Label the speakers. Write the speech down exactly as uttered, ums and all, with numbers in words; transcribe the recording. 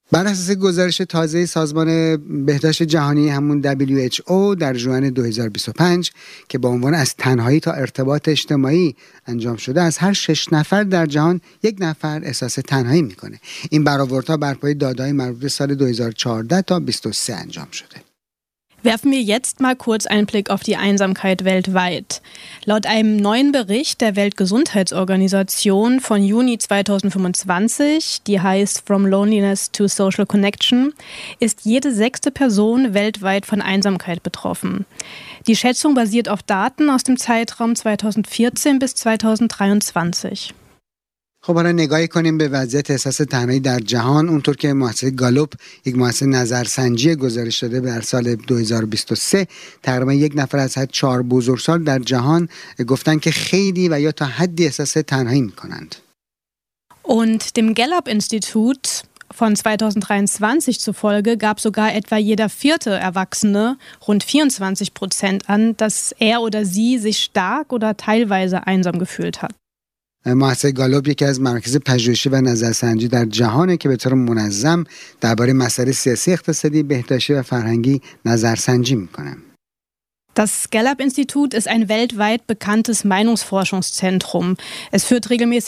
Speaker 1: بر اساس گزارش تازه سازمان بهداشت جهانی همون دبلیو اچ او در ژوئن دو هزار و بیست و پنج که با عنوان از تنهایی تا ارتباط اجتماعی انجام شده، از هر شش نفر در جهان یک نفر احساس تنهایی میکنه. این برآوردها بر پایه داده‌های مربوط به سال دو هزار و چهارده تا بیست و سه انجام شده.
Speaker 2: Werfen wir jetzt mal kurz einen Blick auf die Einsamkeit weltweit. Laut einem neuen Bericht der Weltgesundheitsorganisation von Juni zweitausendfünfundzwanzig, die heißt From Loneliness to Social Connection, ist jede sechste Person weltweit von Einsamkeit betroffen. Die Schätzung basiert auf Daten aus dem Zeitraum zweitausendvierzehn bis zweitausenddreiundzwanzig.
Speaker 1: خب حالا نگاهی کنیم به وضعیت احساس تنهایی در جهان. اونطور که مؤسسه گالوپ، یک مؤسسه نظرسنجی گزارش داده، در سال دو هزار و بیست و سه تقریبا یک نفر از هر چهار بزرگسال در جهان گفتن که خیلی و یا تا حدی احساس تنهایی میکنند.
Speaker 2: Und dem Gallup-Institut von zweitausenddreiundzwanzig zufolge gab sogar etwa jeder vierte Erwachsene, rund vierundzwanzig Prozent, an, dass er oder sie sich stark oder teilweise einsam gefühlt hat.
Speaker 1: مؤسسه گالوپ یکی از مراکز پژوهشی و نظرسنجی در جهانه که به طور منظم درباره مسائل سیاسی، اقتصادی، بهداشتی و فرهنگی نظرسنجی میکنه.
Speaker 2: Das Gallup-Institut ist ein weltweit bekanntes Meinungsforschungszentrum. Es führt regelmäßig